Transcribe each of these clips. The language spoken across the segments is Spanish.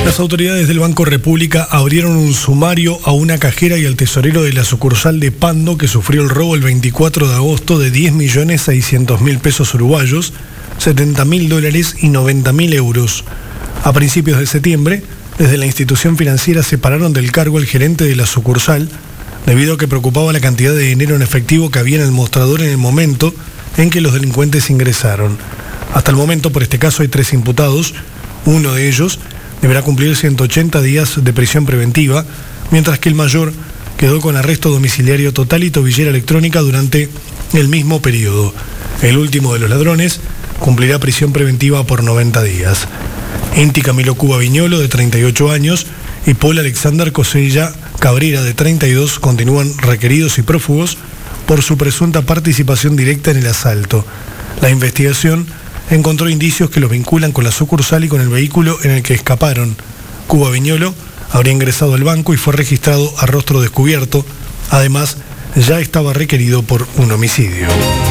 Las autoridades del Banco República abrieron un sumario a una cajera y al tesorero de la sucursal de Pando que sufrió el robo el 24 de agosto de 10.600.000 pesos uruguayos, $70.000 y 90.000 euros. A principios de septiembre, desde la institución financiera separaron del cargo al gerente de la sucursal, debido a que preocupaba la cantidad de dinero en efectivo que había en el mostrador en el momento en que los delincuentes ingresaron. Hasta el momento, por este caso, hay 3 imputados. Uno de ellos deberá cumplir 180 días de prisión preventiva, mientras que el mayor quedó con arresto domiciliario total y tobillera electrónica durante el mismo periodo. El último de los ladrones cumplirá prisión preventiva por 90 días. Inti Camilo Cuba Viñolo, de 38 años, y Paul Alexander Cosella Cabrera, de 32, continúan requeridos y prófugos por su presunta participación directa en el asalto. La investigación encontró indicios que los vinculan con la sucursal y con el vehículo en el que escaparon. Cuba Viñolo habría ingresado al banco y fue registrado a rostro descubierto. Además, ya estaba requerido por un homicidio.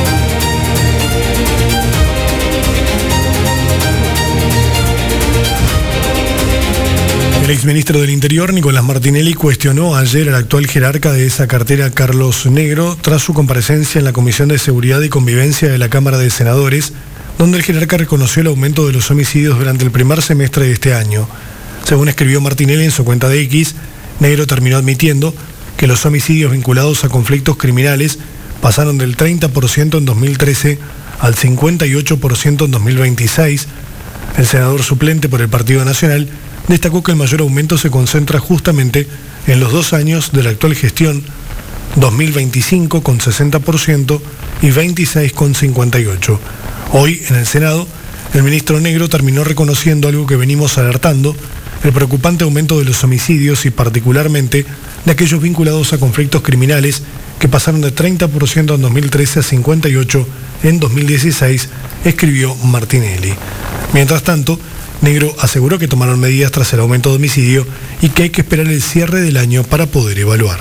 El exministro del Interior, Nicolás Martinelli, cuestionó ayer al actual jerarca de esa cartera, Carlos Negro, tras su comparecencia en la Comisión de Seguridad y Convivencia de la Cámara de Senadores, donde el jerarca reconoció el aumento de los homicidios durante el primer semestre de este año. Según escribió Martinelli en su cuenta de X, Negro terminó admitiendo que los homicidios vinculados a conflictos criminales pasaron del 30% en 2013 al 58% en 2026. El senador suplente por el Partido Nacional destacó que el mayor aumento se concentra justamente en los 2 años de la actual gestión, 2025 con 60% y 26 con 58%. Hoy, en el Senado, el ministro Negro terminó reconociendo algo que venimos alertando, el preocupante aumento de los homicidios y particularmente de aquellos vinculados a conflictos criminales que pasaron de 30% en 2013 a 58% en 2016, escribió Martinelli. Mientras tanto, Negro aseguró que tomaron medidas tras el aumento de homicidio y que hay que esperar el cierre del año para poder evaluar.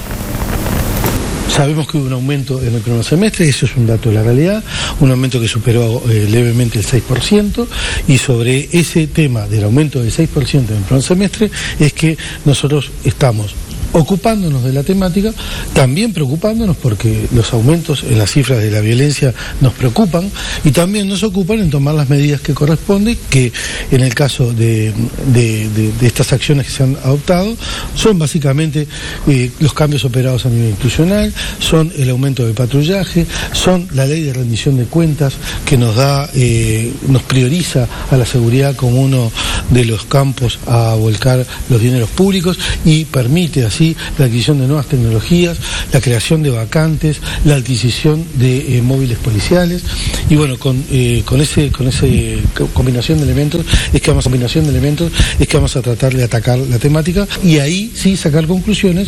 Sabemos que hubo un aumento en el primer semestre, eso es un dato de la realidad, un aumento que superó levemente el 6%, y sobre ese tema del aumento del 6% en el primer semestre es que nosotros estamos ocupándonos de la temática, también preocupándonos porque los aumentos en las cifras de la violencia nos preocupan y también nos ocupan en tomar las medidas que corresponden, que en el caso de estas acciones que se han adoptado son básicamente los cambios operados a nivel institucional, son el aumento del patrullaje, son la ley de rendición de cuentas que nos prioriza a la seguridad como uno de los campos a volcar los dineros públicos y permite así la adquisición de nuevas tecnologías, la creación de vacantes, la adquisición de móviles policiales, y bueno, con esa combinación de elementos es que vamos a tratar de atacar la temática y ahí sí sacar conclusiones.